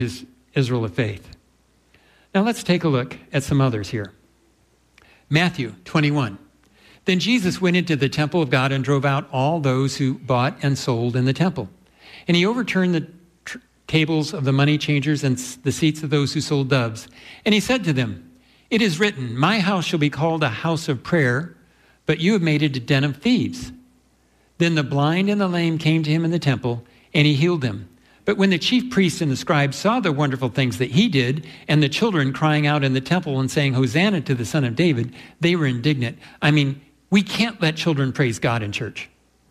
is Israel of faith. Now let's take a look at some others here. Matthew 21. Then Jesus went into the temple of God and drove out all those who bought and sold in the temple. And he overturned the tables of the money changers and the seats of those who sold doves. And he said to them, "It is written, my house shall be called a house of prayer, but you have made it a den of thieves." Then the blind and the lame came to him in the temple, and he healed them. But when the chief priests and the scribes saw the wonderful things that he did, and the children crying out in the temple and saying, "Hosanna to the Son of David," they were indignant. I mean, we can't let children praise God in church.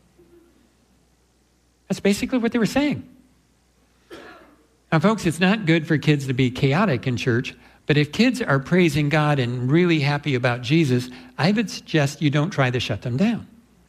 That's basically what they were saying. Now, folks, it's not good for kids to be chaotic in church, but if kids are praising God and really happy about Jesus, I would suggest you don't try to shut them down.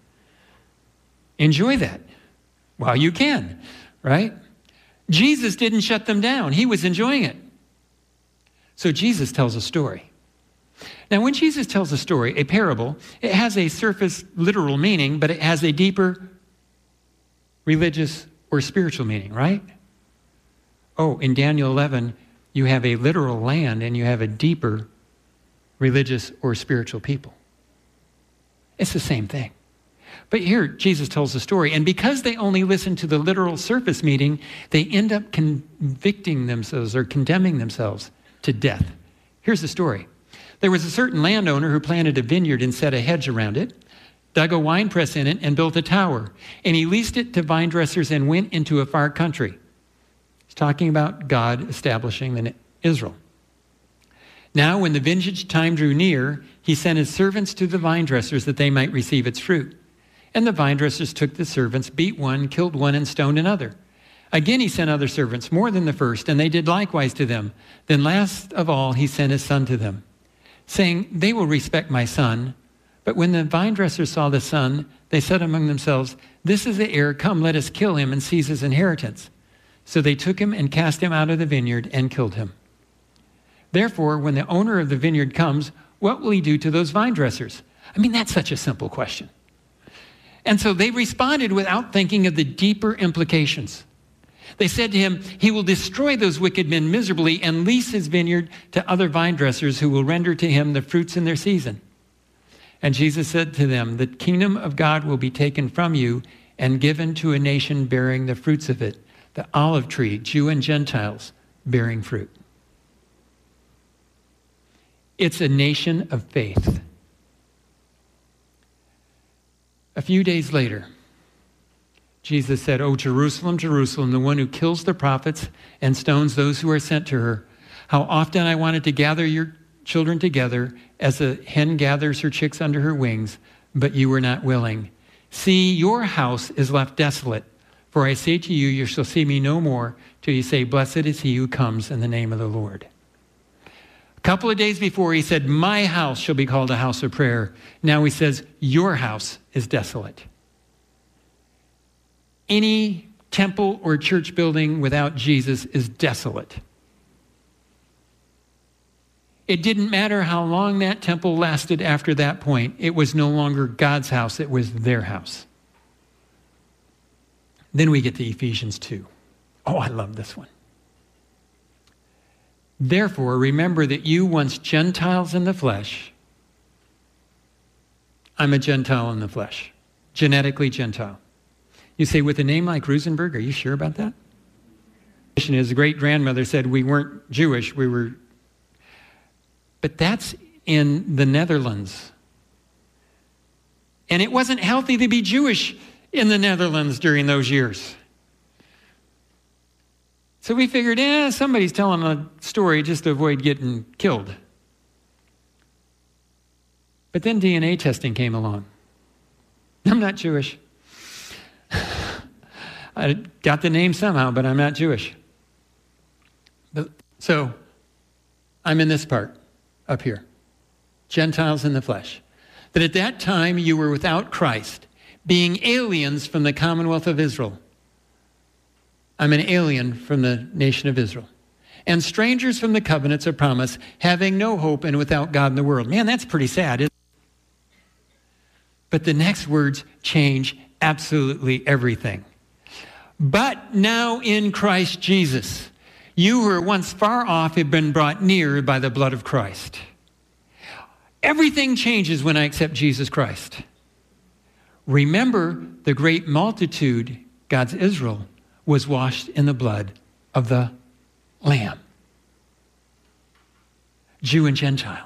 Enjoy that while you can, right? Jesus didn't shut them down. He was enjoying it. So Jesus tells a story. Now, when Jesus tells a story, a parable, it has a surface literal meaning, but it has a deeper religious or spiritual meaning, right? Oh, in Daniel 11, you have a literal land and you have a deeper religious or spiritual people. It's the same thing. But here, Jesus tells the story. And because they only listen to the literal surface meaning, they end up convicting themselves or condemning themselves to death. Here's the story. There was a certain landowner who planted a vineyard and set a hedge around it, dug a winepress in it, and built a tower. And he leased it to vine dressers and went into a far country. He's talking about God establishing Israel. Now, when the vintage time drew near, he sent his servants to the vine dressers that they might receive its fruit. And the vine dressers took the servants, beat one, killed one, and stoned another. Again he sent other servants, more than the first, and they did likewise to them. Then last of all he sent his son to them, saying, "They will respect my son." But when the vine dressers saw the son, they said among themselves, "This is the heir. Come, let us kill him and seize his inheritance." So they took him and cast him out of the vineyard and killed him. Therefore, when the owner of the vineyard comes, what will he do to those vine dressers? I mean, that's such a simple question. And so they responded without thinking of the deeper implications. They said to him, "He will destroy those wicked men miserably and lease his vineyard to other vine dressers who will render to him the fruits in their season." And Jesus said to them, "The kingdom of God will be taken from you and given to a nation bearing the fruits of it, the olive tree, Jew and Gentiles, bearing fruit." It's a nation of faith. A few days later, Jesus said, "Oh, Jerusalem, Jerusalem, the one who kills the prophets and stones those who are sent to her. How often I wanted to gather your children together as a hen gathers her chicks under her wings, but you were not willing. See, your house is left desolate. For I say to you, you shall see me no more till you say, 'Blessed is he who comes in the name of the Lord.'" A couple of days before, he said, "My house shall be called a house of prayer." Now he says, "Your house is desolate." Any temple or church building without Jesus is desolate. It didn't matter how long that temple lasted after that point. It was no longer God's house. It was their house. Then we get to Ephesians 2. Oh, I love this one. "Therefore, remember that you once Gentiles in the flesh." I'm a Gentile in the flesh, genetically Gentile. You say, with a name like Rosenberg, are you sure about that? His great-grandmother said we weren't Jewish, we were. But that's in the Netherlands. And it wasn't healthy to be Jewish in the Netherlands during those years. So we figured, somebody's telling a story just to avoid getting killed. But then DNA testing came along. I'm not Jewish. I got the name somehow, but I'm not Jewish. So I'm in this part up here. Gentiles in the flesh. That at that time you were without Christ, being aliens from the commonwealth of Israel. I'm an alien from the nation of Israel. And strangers from the covenants of promise, having no hope and without God in the world. Man, that's pretty sad, isn't it? But the next words change absolutely everything. But now in Christ Jesus, You who were once far off have been brought near by the blood of Christ. Everything changes when I accept Jesus Christ. Remember, the great multitude, God's Israel, was washed in the blood of the Lamb. Jew and Gentile.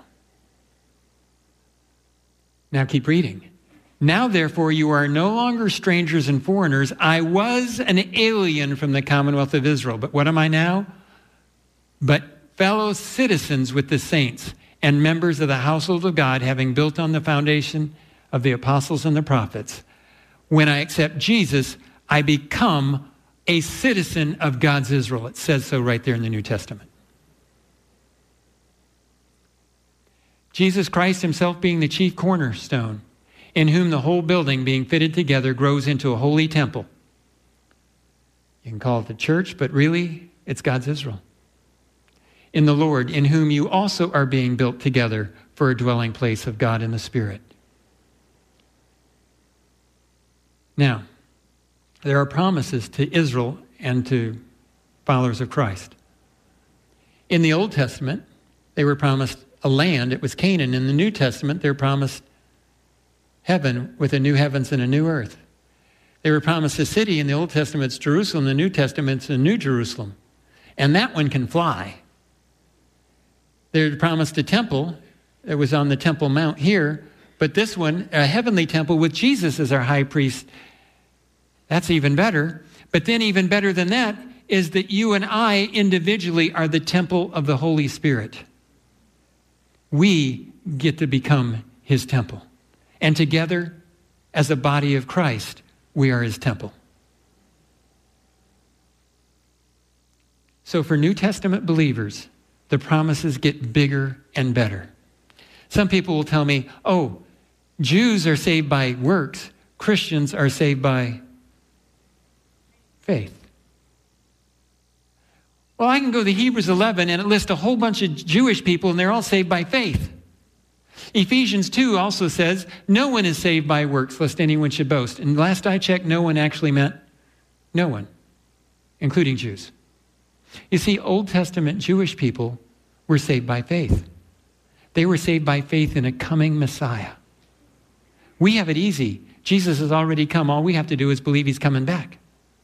Now keep reading. Now, therefore, you are no longer strangers and foreigners. I was an alien from the commonwealth of Israel. But what am I now? But fellow citizens with the saints and members of the household of God, having built on the foundation of the apostles and the prophets. When I accept Jesus, I become a citizen of God's Israel. It says so right there in the New Testament. Jesus Christ himself being the chief cornerstone, in whom the whole building being fitted together grows into a holy temple. You can call it the church, but really it's God's Israel. In the Lord, in whom you also are being built together for a dwelling place of God in the Spirit. Now, there are promises to Israel and to followers of Christ. In the Old Testament, they were promised a land. It was Canaan. In the New Testament, they were promised heaven with a new heavens and a new earth. They were promised a city. In the Old Testament, it's Jerusalem. In the New Testament, it's a new Jerusalem. And that one can fly. They were promised a temple. It was on the Temple Mount here. But this one, a heavenly temple with Jesus as our high priest. That's even better. But then even better than that is that you and I individually are the temple of the Holy Spirit. We get to become his temple. And together, as a body of Christ, we are his temple. So for New Testament believers, the promises get bigger and better. Some people will tell me, oh, Jews are saved by works. Christians are saved by faith. Well, I can go to Hebrews 11 and it lists a whole bunch of Jewish people and they're all saved by faith. Ephesians 2 also says, no one is saved by works, lest anyone should boast. And last I checked, no one actually meant no one, including Jews. You see, Old Testament Jewish people were saved by faith. They were saved by faith in a coming Messiah. We have it easy. Jesus has already come. All we have to do is believe he's coming back.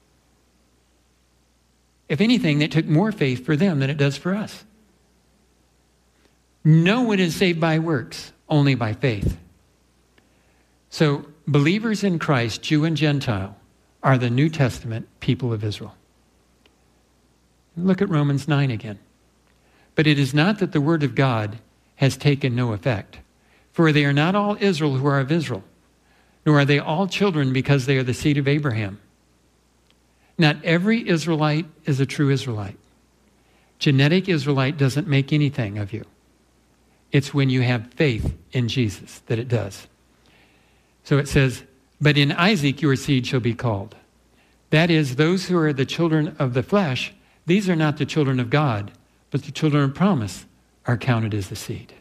If anything, it took more faith for them than it does for us. No one is saved by works, only by faith. So believers in Christ, Jew and Gentile, are the New Testament people of Israel. Look at Romans 9 again. But it is not that the word of God has taken no effect. For they are not all Israel who are of Israel, nor are they all children because they are the seed of Abraham. Not every Israelite is a true Israelite. Genetic Israelite doesn't make anything of you. It's when you have faith in Jesus that it does. So it says, but in Isaac your seed shall be called. That is, those who are the children of the flesh, these are not the children of God, but the children of promise are counted as the seed.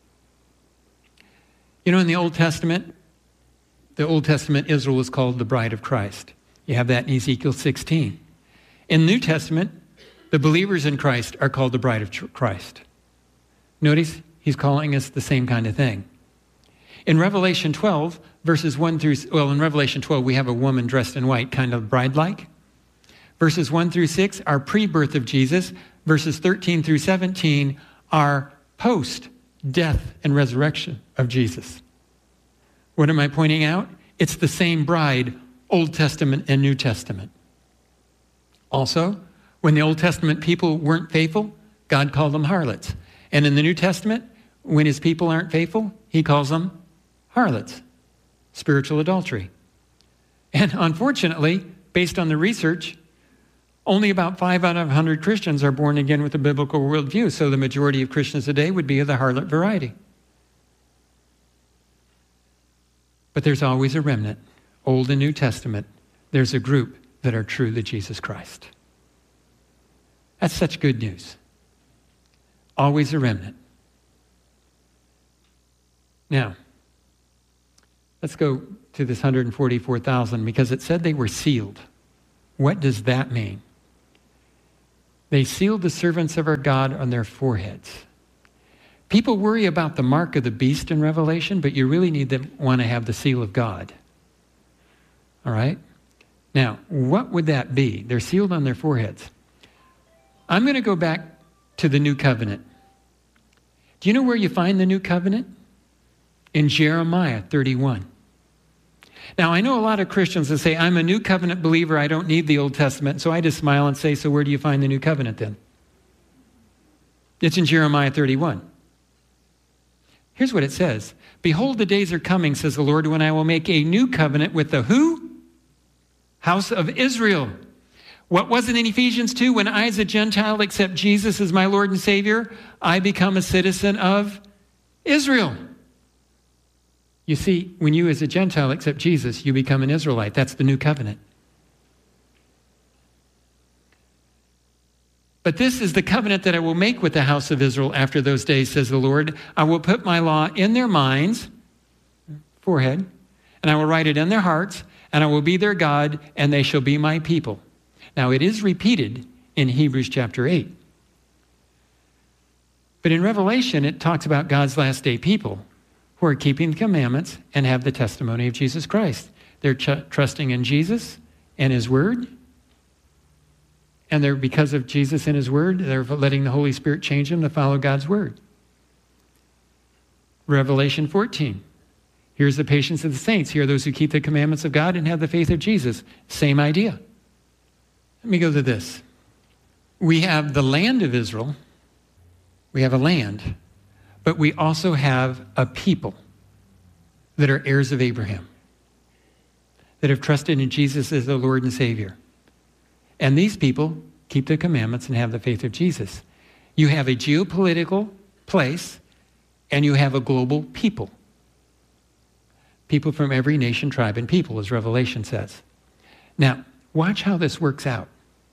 You know, in the Old Testament Israel was called the bride of Christ. You have that in Ezekiel 16. In the New Testament, the believers in Christ are called the bride of Christ. Notice he's calling us the same kind of thing. In Revelation 12, verses 1 through, in Revelation 12, we have a woman dressed in white, kind of bride-like. Verses 1 through 6 are pre-birth of Jesus. Verses 13 through 17 are post-death and resurrection of Jesus. What am I pointing out? It's the same bride, Old Testament and New Testament. Also, when the Old Testament people weren't faithful, God called them harlots. And in the New Testament, when his people aren't faithful, he calls them harlots, spiritual adultery. And unfortunately, based on the research, only about 5 out of 100 Christians are born again with a biblical worldview. So the majority of Christians today would be of the harlot variety. But there's always a remnant, Old and New Testament. There's a group that are true to Jesus Christ. That's such good news. Always a remnant. Now, let's go to this 144,000 because it said they were sealed. What does that mean? They sealed the servants of our God on their foreheads. People worry about the mark of the beast in Revelation, but you really need to want to have the seal of God. All right? Now, what would that be? They're sealed on their foreheads. I'm going to go back to the New Covenant. Do you know where you find the New Covenant? In Jeremiah 31. Now, I know a lot of Christians that say, I'm a New Covenant believer, I don't need the Old Testament. So I just smile and say, so where do you find the New Covenant then? It's in Jeremiah 31. Here's what it says. Behold, the days are coming, says the Lord, when I will make a new covenant with the who? House of Israel. What was it in Ephesians 2? When I, as a Gentile, accept Jesus as my Lord and Savior, I become a citizen of Israel. You see, when you as a Gentile accept Jesus, you become an Israelite. That's the new covenant. But this is the covenant that I will make with the house of Israel after those days, says the Lord. I will put my law in their minds, forehead, and I will write it in their hearts, and I will be their God, and they shall be my people. Now, it is repeated in Hebrews chapter 8. But in Revelation, it talks about God's last day people who are keeping the commandments and have the testimony of Jesus Christ. They're trusting in Jesus and his word. And they're, because of Jesus and his word, they're letting the Holy Spirit change them to follow God's word. Revelation 14. Here's the patience of the saints. Here are those who keep the commandments of God and have the faith of Jesus. Same idea. Let me go to this. We have the land of Israel. We have a land. But we also have a people that are heirs of Abraham, that have trusted in Jesus as their Lord and Savior. And these people keep the commandments and have the faith of Jesus. You have a geopolitical place, and you have a global people. People from every nation, tribe, and people, as Revelation says. Now, watch how this works out.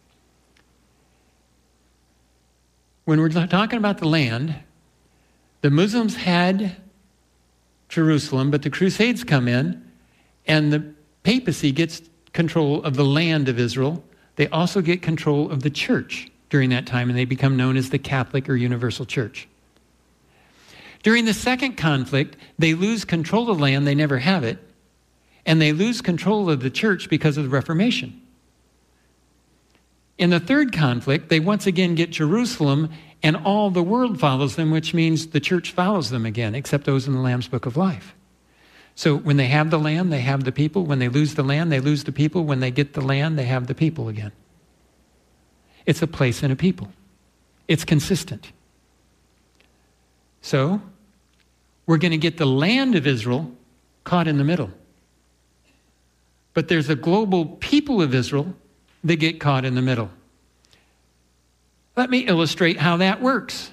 When we're talking about the land, the Muslims had Jerusalem, but the Crusades come in, and the papacy gets control of the land of Israel. They also get control of the church during that time, and they become known as the Catholic or Universal Church. During the second conflict, they lose control of the land, they never have it, and they lose control of the church because of the Reformation. In the third conflict, they once again get Jerusalem, and all the world follows them, which means the church follows them again, except those in the Lamb's Book of Life. So when they have the land, they have the people. When they lose the land, they lose the people. When they get the land, they have the people again. It's a place and a people. It's consistent. So we're going to get the land of Israel caught in the middle. But there's a global people of Israel that get caught in the middle. Let me illustrate how that works.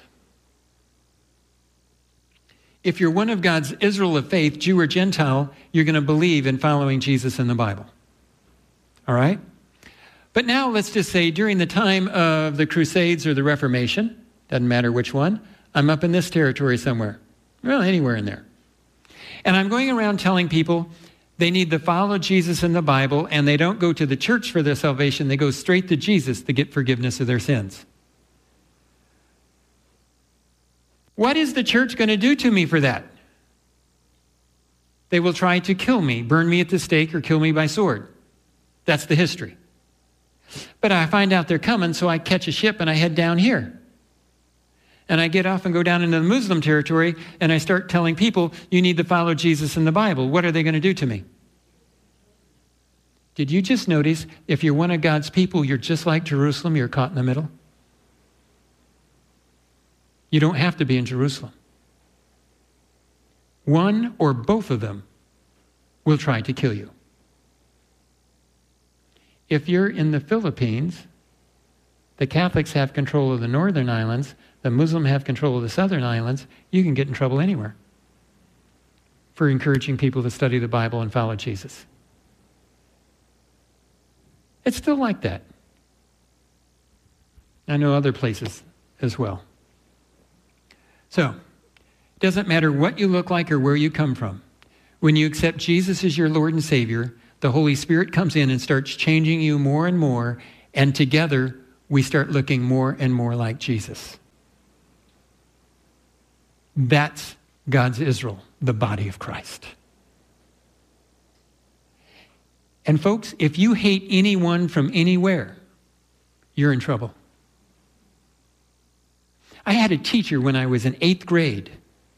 If you're one of God's Israel of faith, Jew or Gentile, you're going to believe in following Jesus in the Bible. All right? But now let's just say during the time of the Crusades or the Reformation, doesn't matter which one, I'm up in this territory somewhere. Well, anywhere in there. And I'm going around telling people they need to follow Jesus in the Bible, and they don't go to the church for their salvation. They go straight to Jesus to get forgiveness of their sins. What is the church going to do to me for that? They will try to kill me, burn me at the stake, or kill me by sword. That's the history. But I find out they're coming, so I catch a ship and I head down here. And I get off and go down into the Muslim territory, and I start telling people, you need to follow Jesus in the Bible. What are they going to do to me? Did you just notice, if you're one of God's people, you're just like Jerusalem, you're caught in the middle? You don't have to be in Jerusalem. One or both of them will try to kill you. If you're in the Philippines, the Catholics have control of the northern islands, the Muslims have control of the southern islands, you can get in trouble anywhere for encouraging people to study the Bible and follow Jesus. It's still like that. I know other places as well. So, it doesn't matter what you look like or where you come from. When you accept Jesus as your Lord and Savior, the Holy Spirit comes in and starts changing you more and more, and together we start looking more and more like Jesus. That's God's Israel, the body of Christ. And folks, if you hate anyone from anywhere, you're in trouble. I had a teacher when I was in 8th grade